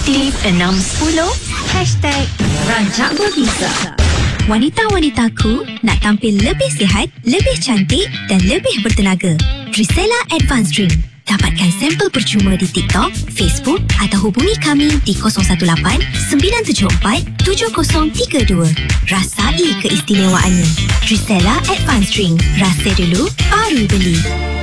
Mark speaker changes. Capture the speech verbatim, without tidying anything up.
Speaker 1: Aktif enam sepuluh Hashtag Rancak Berbisa.
Speaker 2: Wanita-wanitaku nak tampil lebih sihat, lebih cantik dan lebih bertenaga. Trisela Advanced Drink. Dapatkan sampel percuma di TikTok, Facebook atau hubungi kami di kosong satu lapan sembilan tujuh empat tujuh kosong tiga dua. Rasai keistimewaannya. Trisela Advanced Drink. Rasa dulu, baru beli.